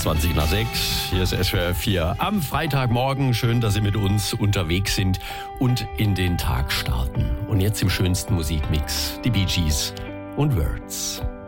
20 nach 6, hier ist SWR 4 am Freitagmorgen. Schön, dass Sie mit uns unterwegs sind und in den Tag starten. Und jetzt im schönsten Musikmix, die Bee Gees und Words.